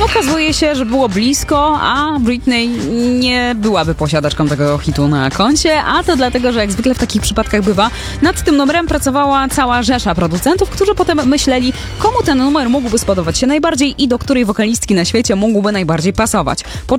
Okazuje się, że było blisko, a Britney nie byłaby posiadaczką tego hitu na koncie, a to dlatego, że jak zwykle w takich przypadkach bywa, nad tym numerem pracowała cała rzesza producentów, którzy potem myśleli, komu ten numer mógłby spodobać się najbardziej i do której wokalistki na świecie mógłby najbardziej pasować.